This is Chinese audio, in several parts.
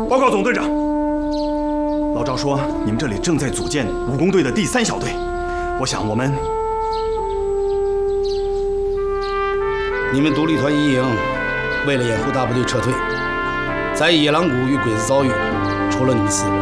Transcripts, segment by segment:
报告总队长，老赵说你们这里正在组建武工队的第3小队，我想你们独立团一营为了掩护大部队撤退，在野狼谷与鬼子遭遇，除了你们4个，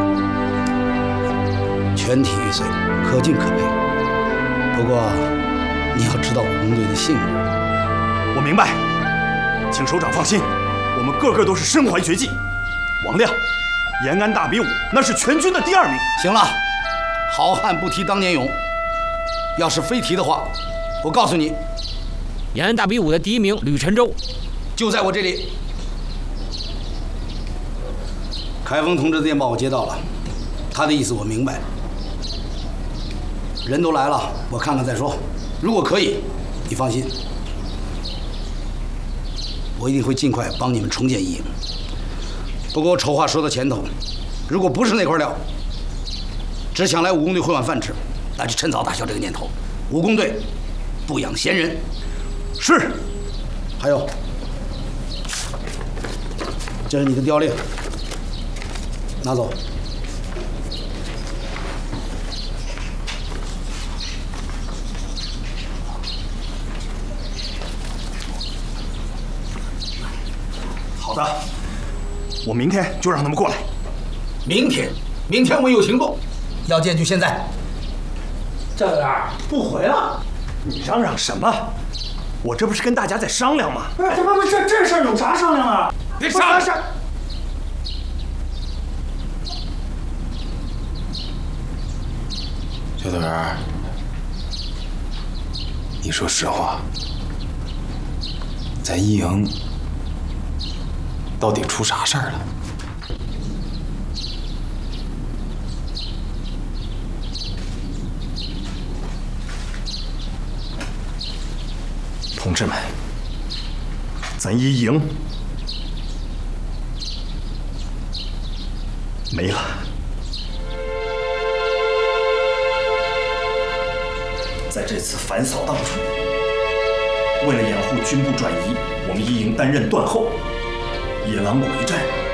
全体玉碎，可敬可佩。不过你要知道武工队的性质。 我明白，请首长放心，我们个个都是身怀绝技。王亮，延安大比武那是全军的第2名。 行了，好汉不提当年勇。要是非提的话，我告诉你， 延安大比武的第1名吕晨舟就在我这里。开封同志的电报我接到了，他的意思我明白。人都来了，我看看再说。如果可以，你放心，我一定会尽快帮你们重建一营。不过我丑话说到前头，如果不是那块料，只想来武工队混碗饭吃，那就趁早打消这个念头。武工队不养闲人。 是。 还有，这是你的调令，拿走。 好的，我明天就让他们过来。 明天我们有行动，要见就现在。 赵队长不回了， 你嚷嚷什么？我这不是跟大家在商量吗？ 不是，这事儿有啥商量啊？ 别商量！ 小队员，你说实话，咱一营到底出啥事儿了？ 同志们，咱一营没了。在这次反扫当中，为了掩护军部转移，我们一营担任断后。野狼谷一战